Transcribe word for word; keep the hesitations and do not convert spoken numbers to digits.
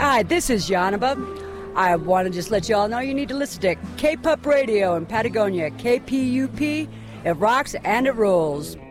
Hi, this is Yanaba. I want to just let you all know you need to listen to K-Pup Radio in Patagonia. K P U P, it rocks and it rolls.